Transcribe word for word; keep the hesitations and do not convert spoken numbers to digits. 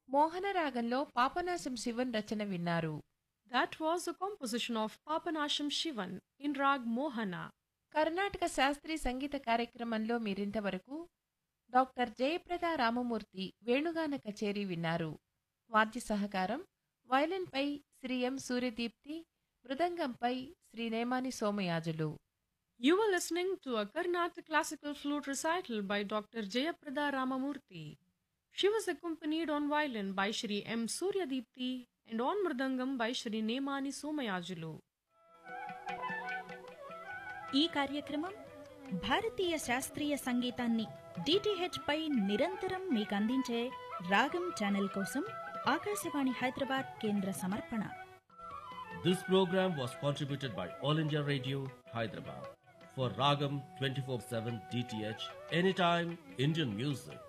మోహనరాగంలో పాపనాశం శివన్ రచన విన్నారు. That was a composition of Papanasham Shivan in Rag Mohana. Karnataka శాస్త్రీయ సంగీత కార్యక్రమంలో మీరింతవరకు డాక్టర్ జయప్రద రామమూర్తి వేణుగాన కచేరీ విన్నారు. వాద్య సహకారం వయలిన్పై శ్రీ ఎం Suryadeepti, మృదంగంపై Shri Nemani Somayajulu. You were listening to a Carnatic classical flute recital by Doctor Jayaprada Ramamurthy. She was accompanied on violin by Shri M. Suryadipti and on mridangam by Shri Nemani Somayajulu. ఈ కార్యక్రమం భారతీయ శాస్త్రీయ సంగీతాన్ని డిటిహెచ్ పై నిరంతరం మీకు అందించే రాగం ఛానల్ కోసం ఆకాశవాణి హైదరాబాద్ కేంద్ర సమర్పణ. This program was contributed by All India Radio, Hyderabad. For Ragam twenty-four seven D T H, anytime Indian music.